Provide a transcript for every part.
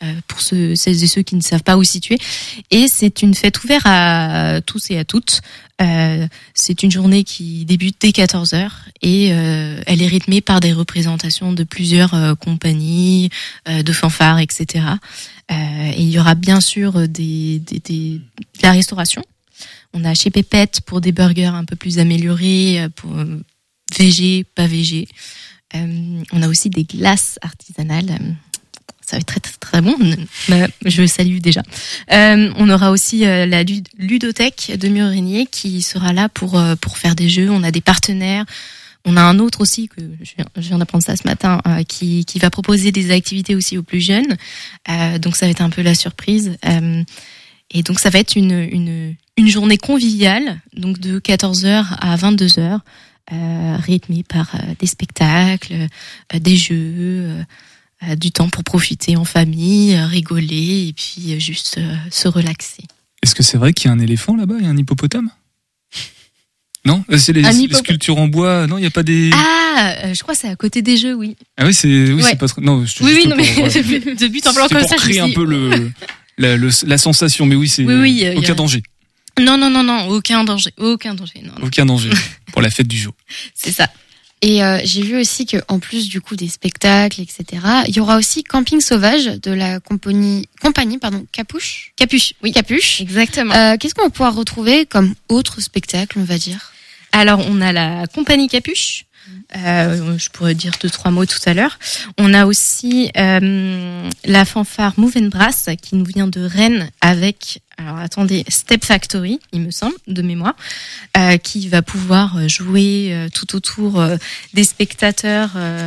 pour celles et ceux qui ne savent pas où situer. Et c'est une fête ouverte à tous et à toutes. C'est une journée qui débute dès 14h et elle est rythmée par des représentations de plusieurs compagnies, de fanfares, etc. Et il y aura bien sûr de la restauration. On a chez Pépette pour des burgers un peu plus améliorés, pour végé, pas végé. On a aussi des glaces artisanales. Ça va être très très très bon. Je le salue déjà. On aura aussi la ludothèque de Mur-Régnier qui sera là pour faire des jeux. On a des partenaires. On a un autre aussi que je viens d'apprendre ça ce matin qui va proposer des activités aussi aux plus jeunes. Donc ça va être un peu la surprise. Et donc ça va être une journée conviviale, donc de 14h à 22h, rythmée par des spectacles, des jeux. Du temps pour profiter en famille, rigoler et puis juste se relaxer. Est-ce que c'est vrai qu'il y a un éléphant là-bas et un hippopotame ? Non ? C'est les sculptures en bois. Non, il n'y a pas des... je crois que c'est à côté des jeux, oui. Ah oui, c'est pas trop... Non, non, mais de but en blanc comme ça. C'est pour créer un peu la sensation, mais oui, c'est aucun danger. Non, aucun danger. Non. Aucun danger pour la fête du jour. C'est ça. Et j'ai vu aussi qu'en plus du coup des spectacles, etc., il y aura aussi Camping Sauvage de la compagnie Capuche. Capuche. Exactement. Qu'est-ce qu'on va pouvoir retrouver comme autre spectacle, on va dire ? Alors, on a la compagnie Capuche. Je pourrais dire 2-3 mots tout à l'heure. On a aussi la fanfare Move and Brass qui nous vient de Rennes avec, alors attendez, Step Factory, il me semble, de mémoire, qui va pouvoir jouer tout autour des spectateurs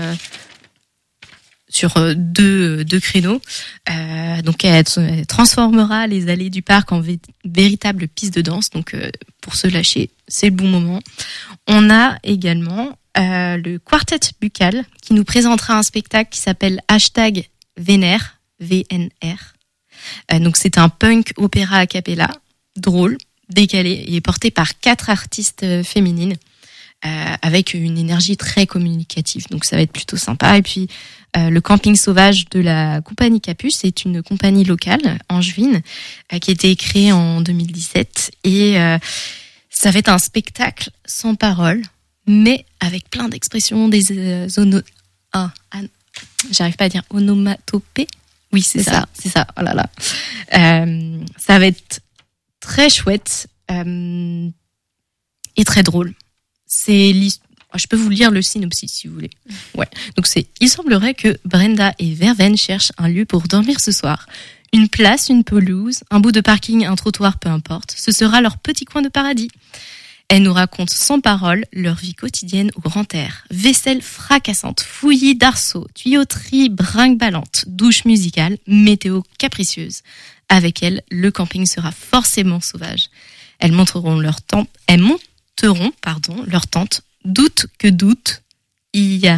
sur deux créneaux. Donc elle transformera les allées du parc en véritable piste de danse. Donc pour se lâcher, c'est le bon moment. On a également le Quartet Buccal qui nous présentera un spectacle qui s'appelle #Vénère, VNR. Donc c'est un punk opéra a cappella, drôle, décalé et porté par 4 artistes féminines avec une énergie très communicative. Donc ça va être plutôt sympa. Et puis le Camping Sauvage de la compagnie Capuche, c'est une compagnie locale angevine qui a été créée en 2017 et ça va être un spectacle sans parole, mais avec plein d'expressions, des j'arrive pas à dire onomatopées. Oui, c'est ça. Oh là là. Ça va être très chouette et très drôle. Je peux vous lire le synopsis si vous voulez. Ouais. Donc il semblerait que Brenda et Verven cherchent un lieu pour dormir ce soir. Une place, une pelouse, un bout de parking, un trottoir, peu importe. Ce sera leur petit coin de paradis. Elles nous racontent sans parole leur vie quotidienne au grand air. Vaisselle fracassante, fouillis d'arceaux, tuyauterie brinque-ballante, douche musicale, météo capricieuse. Avec elles, le camping sera forcément sauvage. Elles monteront leur tente, doute que doute, y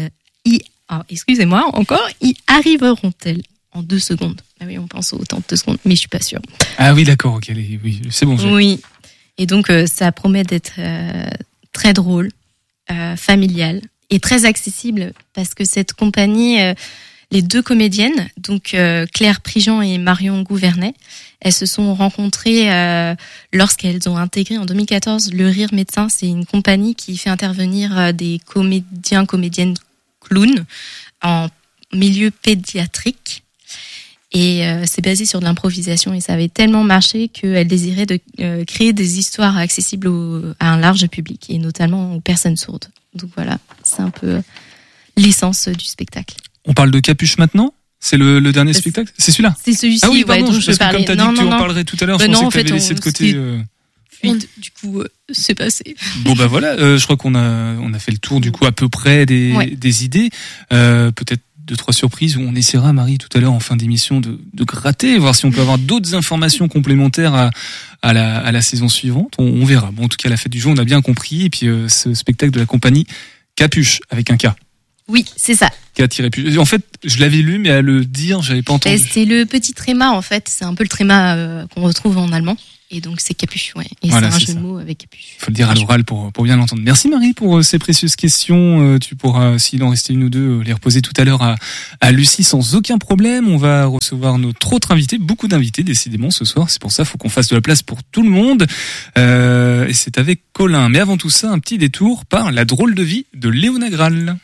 arriveront-elles en 2 secondes. Ah oui, on pense au temps de 2 secondes, mais je suis pas sûre. Ah oui, d'accord, ok, oui, c'est bon. Oui, et donc ça promet d'être très drôle, familial et très accessible parce que cette compagnie, les 2 comédiennes, donc Claire Prigent et Marion Gouvernet, elles se sont rencontrées lorsqu'elles ont intégré en 2014 Le Rire Médecin. C'est une compagnie qui fait intervenir des comédiennes clowns en milieu pédiatrique. Et c'est basé sur de l'improvisation et ça avait tellement marché qu'elles désiraient de créer des histoires accessibles à un large public et notamment aux personnes sourdes. Donc voilà, c'est un peu l'essence du spectacle. On parle de Capuche maintenant ? C'est le dernier spectacle ? C'est celui-là ? C'est celui-ci, ah oui, pardon, dont je parlais. Comme t'as dit que tu en parlerais tout à l'heure, je pensais que t'avais laissé de côté... Du coup, c'est passé. Bon bah voilà, je crois qu'on a fait le tour du coup à peu près des idées. Peut-être 2-3 surprises où on essaiera, Marie, tout à l'heure en fin d'émission de gratter, voir si on peut avoir d'autres informations complémentaires à la saison suivante. On verra. Bon, en tout cas, la fête du jour, on a bien compris. Et puis ce spectacle de la compagnie Capuche avec un K. Oui, c'est ça. Qui a attiré plus. En fait, je l'avais lu, mais à le dire, j'avais pas entendu. C'est le petit tréma, en fait. C'est un peu le tréma qu'on retrouve en allemand. Et donc, c'est capuche, ouais. Et voilà, c'est un jeu de mots avec capuche. Il faut le dire à l'oral pour bien l'entendre. Merci Marie pour ces précieuses questions. Tu pourras, s'il en restait une ou deux, les reposer tout à l'heure à Lucie sans aucun problème. On va recevoir notre autre invité, beaucoup d'invités décidément ce soir. C'est pour ça, faut qu'on fasse de la place pour tout le monde. Et c'est avec Colin. Mais avant tout ça, un petit détour par La drôle de vie de Léona Graal.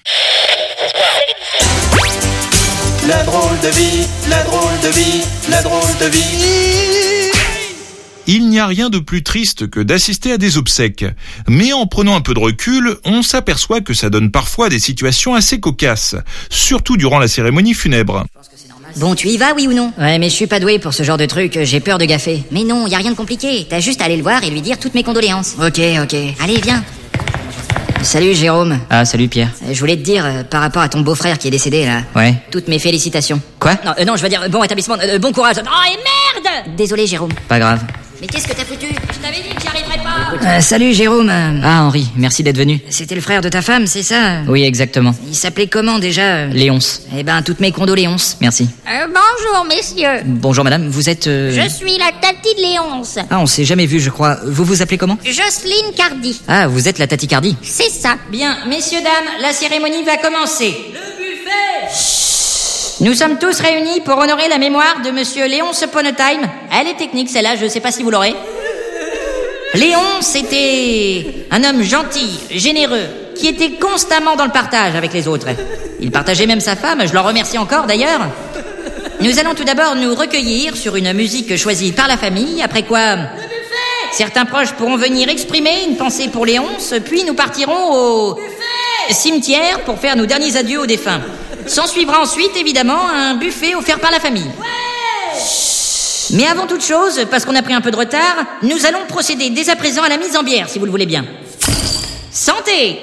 La drôle de vie, la drôle de vie, la drôle de vie. Il n'y a rien de plus triste que d'assister à des obsèques. Mais en prenant un peu de recul, on s'aperçoit que ça donne parfois des situations assez cocasses, surtout durant la cérémonie funèbre. Bon, tu y vas, oui ou non? Ouais, mais je suis pas doué pour ce genre de truc, j'ai peur de gaffer. Mais non, y a rien de compliqué, t'as juste à aller le voir et lui dire toutes mes condoléances. Ok. Allez, viens. Salut Jérôme. Ah, salut Pierre. Je voulais te dire, par rapport à ton beau-frère qui est décédé là. Ouais. Toutes mes félicitations. Quoi? Non, je veux dire, bon rétablissement, bon courage. Oh, et merde! Désolé Jérôme. Pas grave. Mais qu'est-ce que t'as foutu? Je t'avais dit que j'y arriverais pas. Salut Jérôme. Ah, Henri, merci d'être venu. C'était le frère de ta femme, c'est ça? Oui, exactement. Il s'appelait comment déjà? Léonce. Eh ben, toutes mes condoléances. Merci. Bonjour, messieurs. Bonjour madame, vous êtes... Je suis la tati de Léonce. Ah, on s'est jamais vu, je crois. Vous vous appelez comment? Jocelyne Cardi. Ah, vous êtes la tachycardie. C'est ça. Bien, messieurs, dames, la cérémonie va commencer. Le buffet! Nous sommes tous réunis pour honorer la mémoire de monsieur Léonce Ponetime. Elle est technique, celle-là, je sais pas si vous l'aurez. Léonce était un homme gentil, généreux, qui était constamment dans le partage avec les autres. Il partageait même sa femme, je l'en remercie encore d'ailleurs. Nous allons tout d'abord nous recueillir sur une musique choisie par la famille, après quoi... certains proches pourront venir exprimer une pensée pour Léonce, puis nous partirons au... cimetière pour faire nos derniers adieux aux défunts. S'en suivra ensuite, évidemment, un buffet offert par la famille. Mais avant toute chose, parce qu'on a pris un peu de retard, nous allons procéder dès à présent à la mise en bière, si vous le voulez bien. Santé!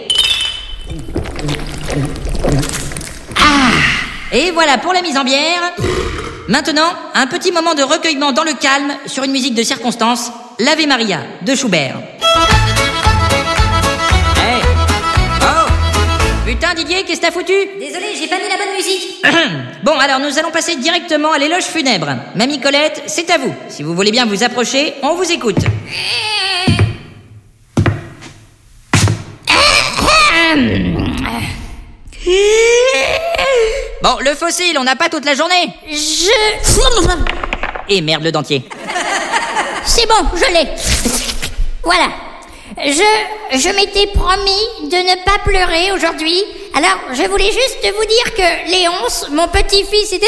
Et voilà pour la mise en bière. Maintenant, un petit moment de recueillement dans le calme sur une musique de circonstance, l'Ave Maria de Schubert. Hey. Oh! Putain Didier, qu'est-ce que t'as foutu? Désolé, j'ai pas mis la bonne musique. Bon, alors nous allons passer directement à l'éloge funèbre. Mamie Colette, c'est à vous. Si vous voulez bien vous approcher, on vous écoute. Bon, le fossile, on n'a pas toute la journée. Et merde, le dentier. C'est bon, je l'ai. Voilà. Je m'étais promis de ne pas pleurer aujourd'hui. Alors, je voulais juste vous dire que Léonce, mon petit-fils, était...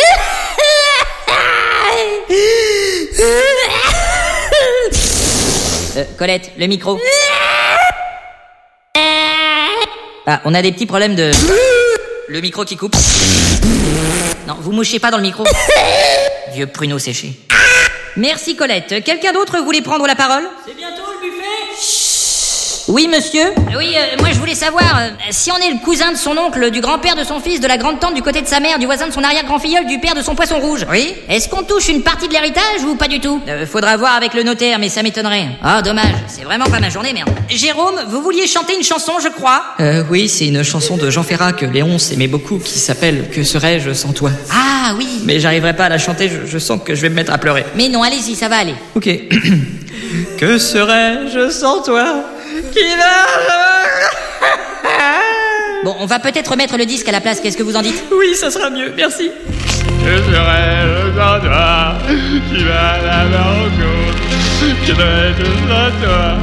Colette, le micro. Ah, on a des petits problèmes de... Le micro qui coupe. Non, vous mouchez pas dans le micro. Vieux pruneau séché. Merci Colette. Quelqu'un d'autre voulait prendre la parole? C'est bientôt le buffet? Oui, monsieur? Oui, moi je voulais savoir, si on est le cousin de son oncle, du grand-père de son fils, de la grande-tante du côté de sa mère, du voisin de son arrière-grand-filleul, du père de son poisson rouge. Oui? Est-ce qu'on touche une partie de l'héritage ou pas du tout? Faudra voir avec le notaire, mais ça m'étonnerait. Ah, dommage. C'est vraiment pas ma journée, merde. Jérôme, vous vouliez chanter une chanson, je crois? Oui, c'est une chanson de Jean Ferrat que Léonce aimait beaucoup, qui s'appelle « Que serais-je sans toi ». Ah, oui. Mais j'arriverai pas à la chanter, je sens que je vais me mettre à pleurer. Mais non, allez-y, ça va aller. Ok. Que serais-je sans toi? Bon, on va peut-être remettre le disque à la place, qu'est-ce que vous en dites? Oui, ça sera mieux, merci. Que serais-je sans toi? Qui va la rencontre? Que serais-je sans toi?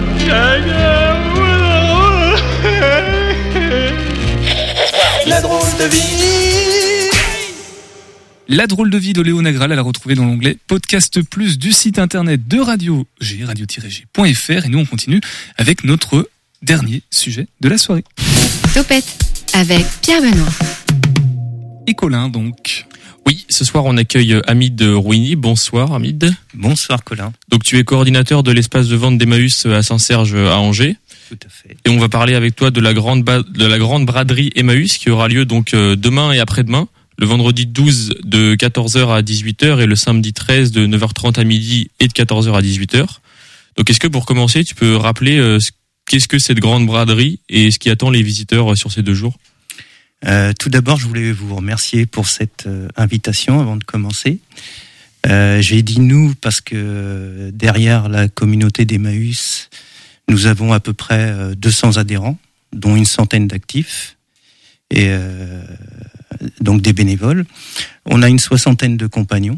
La drôle de vie. La drôle de vie de Léona Graal, elle a retrouvé dans l'onglet Podcast Plus du site internet de Radio G, radio-g.fr. Et nous, on continue avec notre dernier sujet de la soirée. Topette avec Pierre Benoît. Et Colin, donc. Oui, ce soir, on accueille Hamid Rouini. Bonsoir, Hamid. Bonsoir, Colin. Donc, tu es coordinateur de l'espace de vente d'Emmaüs à Saint-Serge à Angers. Tout à fait. Et on va parler avec toi de la grande braderie Emmaüs qui aura lieu donc demain et après-demain. Le vendredi 12 de 14h à 18h et le samedi 13 de 9h30 à midi et de 14h à 18h. Donc est-ce que pour commencer, tu peux rappeler qu'est-ce que cette grande braderie et ce qui attend les visiteurs sur ces 2 jours? Tout d'abord, je voulais vous remercier pour cette invitation avant de commencer. J'ai dit nous parce que derrière la communauté d'Emmaüs, nous avons à peu près 200 adhérents, dont une centaine d'actifs, et donc des bénévoles. On a une soixantaine de compagnons.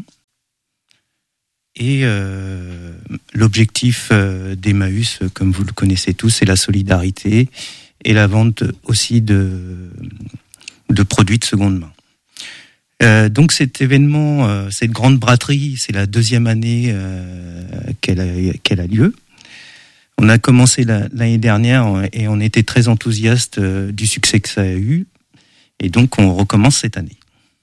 Et l'objectif d'Emmaüs, comme vous le connaissez tous, c'est la solidarité et la vente aussi de produits de seconde main. Donc cet événement, cette grande braderie, c'est la deuxième année qu'elle a lieu. On a commencé l'année dernière et on était très enthousiaste du succès que ça a eu. Et donc on recommence cette année.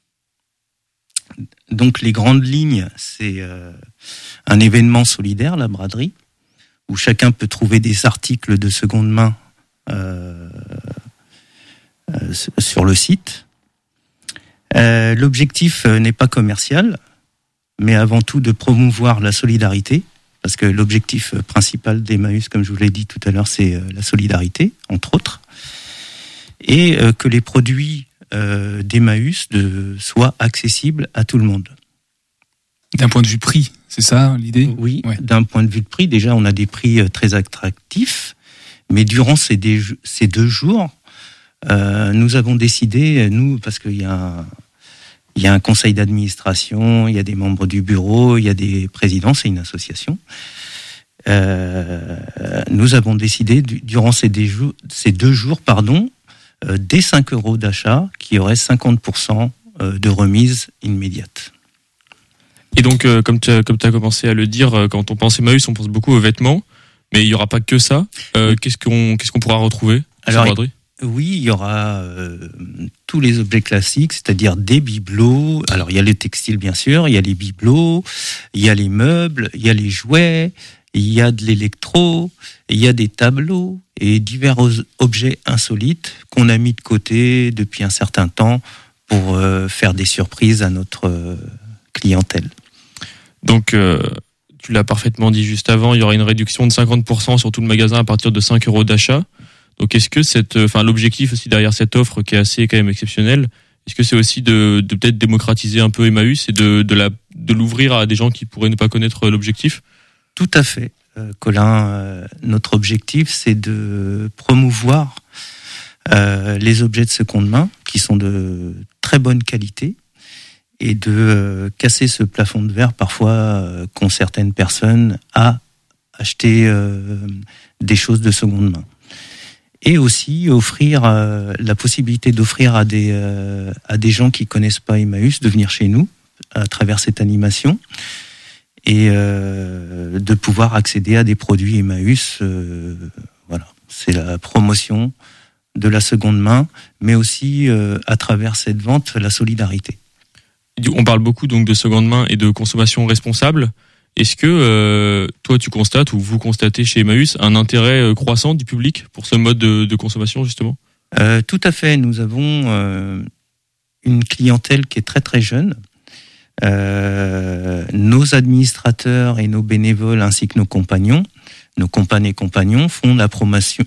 Donc les grandes lignes, c'est un événement solidaire, la braderie, où chacun peut trouver des articles de seconde main sur le site. L'objectif n'est pas commercial, mais avant tout de promouvoir la solidarité, parce que l'objectif principal d'Emmaüs, comme je vous l'ai dit tout à l'heure, c'est la solidarité, entre autres, et que les produits d'Emmaüs soient accessibles à tout le monde. D'un point de vue prix, c'est ça l'idée ? Oui, ouais. D'un point de vue de prix, déjà on a des prix très attractifs, mais durant ces 2 jours, nous avons décidé, parce qu'il y a un conseil d'administration, il y a des membres du bureau, il y a des présidents, c'est une association. Nous avons décidé, durant ces 2 jours, dès 5 € d'achat, qu'il y aurait 50% de remise immédiate. Et donc, comme tu as commencé à le dire, quand on pense Emmaüs, on pense beaucoup aux vêtements, mais il n'y aura pas que ça. Qu'est-ce qu'on pourra retrouver sur la braderie ? Oui, il y aura tous les objets classiques, c'est-à-dire des bibelots. Alors, il y a le textile, bien sûr, il y a les bibelots, il y a les meubles, il y a les jouets, il y a de l'électro, il y a des tableaux et divers objets insolites qu'on a mis de côté depuis un certain temps pour faire des surprises à notre clientèle. Donc, tu l'as parfaitement dit juste avant, il y aura une réduction de 50% sur tout le magasin à partir de 5 € d'achat. Donc, est-ce que l'objectif aussi derrière cette offre qui est assez quand même exceptionnelle, est-ce que c'est aussi de peut-être démocratiser un peu Emmaüs et de l'ouvrir à des gens qui pourraient ne pas connaître l'objectif ? Tout à fait, Colin. Notre objectif, c'est de promouvoir les objets de seconde main qui sont de très bonne qualité et de casser ce plafond de verre parfois qu'ont certaines personnes à acheter des choses de seconde main. Et aussi offrir la possibilité d'offrir à des gens qui connaissent pas Emmaüs de venir chez nous à travers cette animation et de pouvoir accéder à des produits Emmaüs. Voilà, c'est la promotion de la seconde main, mais aussi à travers cette vente, la solidarité. On parle beaucoup donc de seconde main et de consommation responsable. Est-ce que toi tu constates ou vous constatez chez Emmaüs un intérêt croissant du public pour ce mode de consommation justement ? Tout à fait. Nous avons une clientèle qui est très très jeune. Nos administrateurs et nos bénévoles ainsi que nos compagnons, nos compagnes et compagnons font la promotion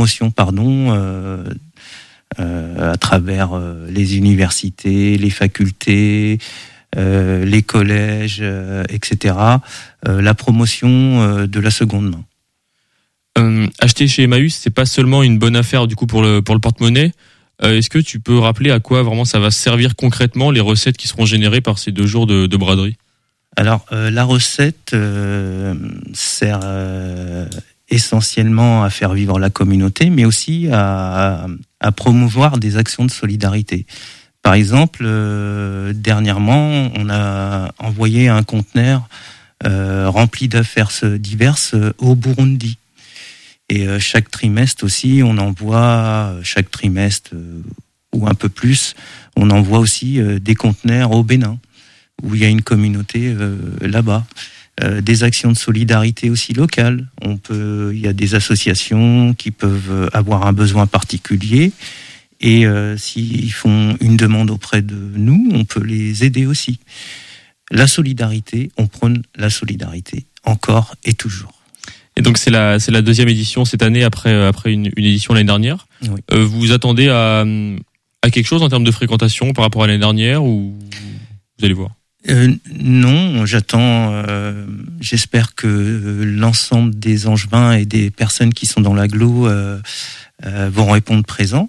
à travers les universités, les facultés, les collèges, etc. La promotion de la seconde main. Acheter chez Emmaüs, c'est pas seulement une bonne affaire du coup pour le porte-monnaie. Est-ce que tu peux rappeler à quoi vraiment ça va servir concrètement les recettes qui seront générées par ces 2 jours de braderie ? Alors la recette sert essentiellement à faire vivre la communauté, mais aussi à promouvoir des actions de solidarité. Par exemple, dernièrement, on a envoyé un conteneur rempli d'affaires diverses au Burundi. Et chaque trimestre aussi, on envoie, ou un peu plus, on envoie aussi des conteneurs au Bénin, où il y a une communauté là-bas. Des actions de solidarité aussi locales. Il y a des associations qui peuvent avoir un besoin particulier et s'ils font une demande auprès de nous, on peut les aider aussi. La solidarité, on prône la solidarité encore et toujours. Et donc c'est la 2e édition cette année après une édition l'année dernière. Oui. Vous vous attendez à à quelque chose en termes de fréquentation par rapport à l'année dernière, ou vous allez voir? Non, j'espère que l'ensemble des Angevins et des personnes qui sont dans l'agglo vont répondre présent.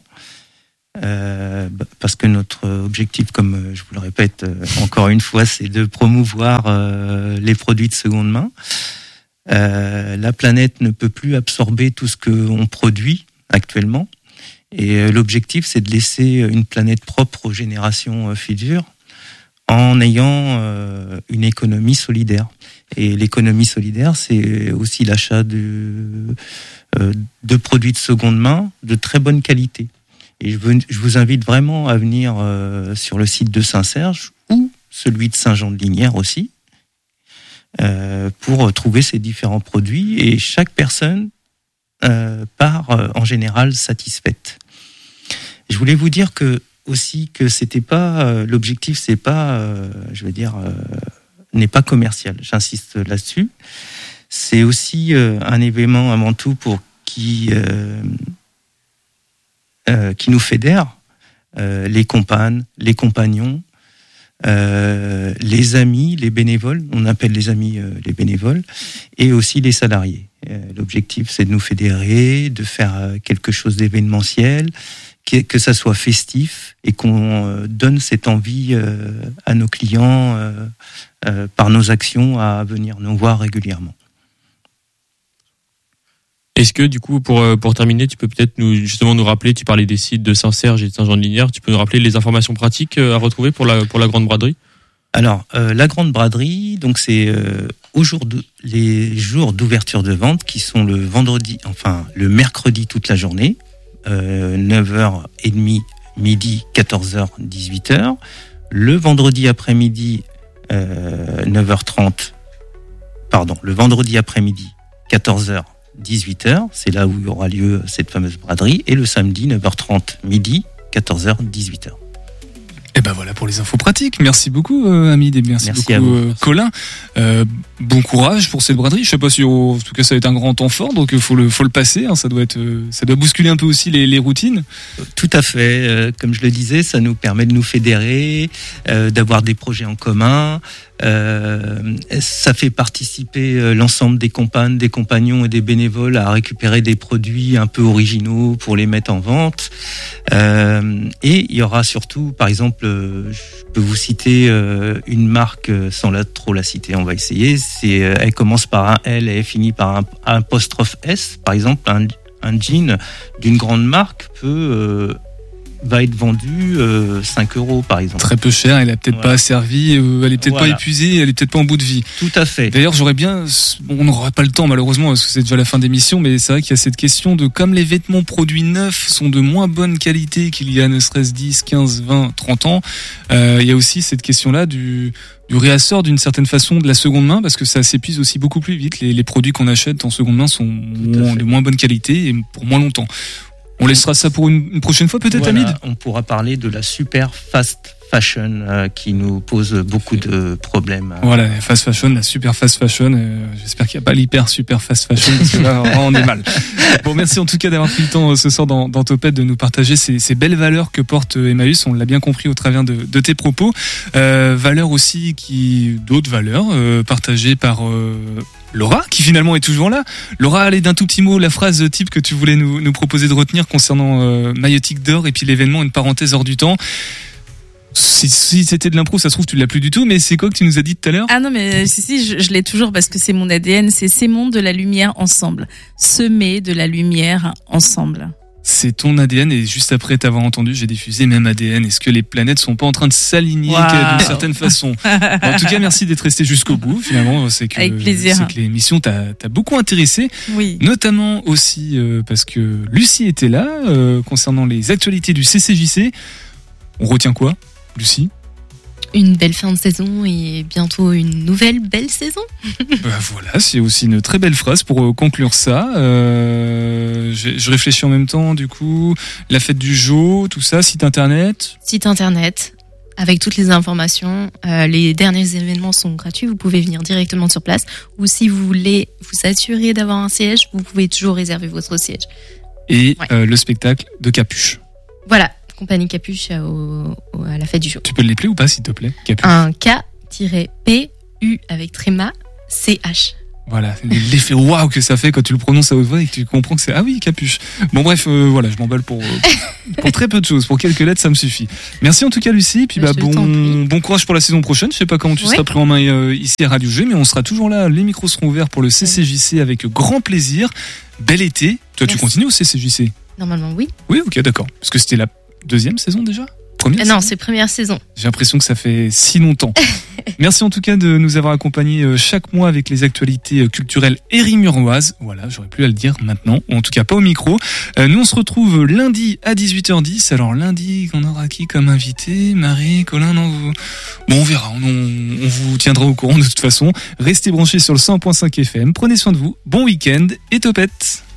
Parce que notre objectif, comme je vous le répète encore une fois, c'est de promouvoir les produits de seconde main. La planète ne peut plus absorber tout ce qu'on produit actuellement, et l'objectif, c'est de laisser une planète propre aux générations futures en ayant une économie solidaire. Et l'économie solidaire, c'est aussi l'achat de produits de seconde main de très bonne qualité. Et je vous invite vraiment à venir sur le site de Saint-Serge ou celui de Saint-Jean-de-Lignières aussi, pour trouver ces différents produits. Et chaque personne part en général satisfaite. Je voulais vous dire que c'était pas l'objectif, c'est pas, n'est pas commercial. J'insiste là-dessus. C'est aussi un événement avant tout qui nous fédère, les compagnes, les compagnons, les amis, les bénévoles, on appelle les amis les bénévoles, et aussi les salariés. L'objectif, c'est de nous fédérer, de faire quelque chose d'événementiel, que ça soit festif, et qu'on donne cette envie à nos clients par nos actions à venir nous voir régulièrement. Est-ce que, du coup, pour terminer, tu peux peut-être nous rappeler, tu parlais des sites de Saint-Serge et de Saint-Jean-de-Lignières, tu peux nous rappeler les informations pratiques à retrouver pour la Grande Braderie? Alors, la Grande Braderie, donc c'est les jours d'ouverture de vente qui sont le mercredi toute la journée, 9h30, midi, 14h, 18h. Le vendredi après-midi, le vendredi après-midi, 14h, 18h, c'est là où il y aura lieu cette fameuse braderie, et le samedi 9h30 midi, 14h, 18h. Et ben voilà pour les infos pratiques. Merci beaucoup Hamid, et merci beaucoup Colin. Bon courage pour cette braderie. Je sais pas si en tout cas ça va être un grand temps fort, donc faut le passer. Hein, ça doit bousculer un peu aussi les routines. Tout à fait. Comme je le disais, ça nous permet de nous fédérer, d'avoir des projets en commun. Ça fait participer l'ensemble des compagnes, des compagnons et des bénévoles à récupérer des produits un peu originaux pour les mettre en vente. Et il y aura surtout, par exemple, je peux vous citer une marque sans trop la citer, on va essayer. Elle commence par un L et elle finit par un apostrophe S. Par exemple, un jean d'une grande marque va être vendu 5 € par exemple. Très peu cher, elle a peut-être pas asservi, elle est peut-être pas épuisée, elle est peut-être pas en bout de vie. Tout à fait. D'ailleurs, on n'aura pas le temps malheureusement parce que c'est déjà la fin d'émission, mais c'est vrai qu'il y a cette question de comme les vêtements produits neufs sont de moins bonne qualité qu'il y a ne serait-ce 10, 15, 20, 30 ans, il y a aussi cette question-là du réassort d'une certaine façon de la seconde main, parce que ça s'épuise aussi beaucoup plus vite. Les produits qu'on achète en seconde main sont de moins bonne qualité et pour moins longtemps. On laissera ça pour une prochaine fois peut-être, Hamid. On pourra parler de la super fast fashion qui nous pose beaucoup de problèmes. Voilà, la fast fashion, la super fast fashion. J'espère qu'il n'y a pas l'hyper super fast fashion parce que là on est mal. Bon, merci en tout cas d'avoir pris le temps ce soir dans Topette de nous partager ces belles valeurs que porte Emmaüs. On l'a bien compris au travers de tes propos. Valeurs aussi d'autres valeurs partagées par Laura, qui finalement est toujours là. Laura, allez d'un tout petit mot, la phrase type que tu voulais nous proposer de retenir concernant Maïotique d'or et puis l'événement, une parenthèse hors du temps. Si c'était de l'impro, ça se trouve tu l'as plus du tout, mais c'est quoi que tu nous as dit tout à l'heure? Ah non, mais si, je l'ai toujours parce que c'est mon ADN, c'est sémons de la lumière ensemble. Semer de la lumière ensemble. C'est ton ADN, et juste après t'avoir entendu, j'ai diffusé même ADN. Est-ce que les planètes sont pas en train de s'aligner d'une certaine façon? En tout cas, merci d'être resté jusqu'au bout. Finalement, avec plaisir. C'est que l'émission t'a beaucoup intéressé. Oui. Notamment aussi parce que Lucie était là concernant les actualités du CCJC. On retient quoi, Lucie? Une belle fin de saison et bientôt une nouvelle belle saison. Voilà, c'est aussi une très belle phrase pour conclure ça. Je réfléchis en même temps, du coup, la fête du Jo, tout ça, site internet. Site internet, avec toutes les informations. Les derniers événements sont gratuits, vous pouvez venir directement sur place. Ou si vous voulez vous assurer d'avoir un siège, vous pouvez toujours réserver votre siège. Et le spectacle de Capuche. Voilà. compagnie Capuche à la fête du jour. Tu peux l'épeler ou pas, s'il te plaît, Capuche? Un K-P-U avec tréma C-H. Voilà, l'effet waouh que ça fait quand tu le prononces à haute voix et que tu comprends que c'est ah oui, Capuche. Bon bref, voilà, je m'emballe pour très peu de choses, pour quelques lettres ça me suffit. Merci en tout cas Lucie, puis bon courage pour la saison prochaine. Je sais pas comment tu seras pris en main ici à Radio G, mais on sera toujours là, les micros seront ouverts pour le CCJC avec grand plaisir. Bel été. Toi tu continues au CCJC? Normalement oui. Oui, OK, d'accord. Parce que c'était la deuxième saison déjà? Non, c'est première saison. J'ai l'impression que ça fait si longtemps. Merci en tout cas de nous avoir accompagnés chaque mois avec les actualités culturelles érimuroises. Voilà, j'aurais plus à le dire maintenant, ou en tout cas pas au micro. Nous on se retrouve lundi à 18h10. Alors lundi, on aura qui comme invité? Marie, Colin, non vous... Bon, on verra, on vous tiendra au courant de toute façon. Restez branchés sur le 100.5 FM. Prenez soin de vous. Bon week-end et topette.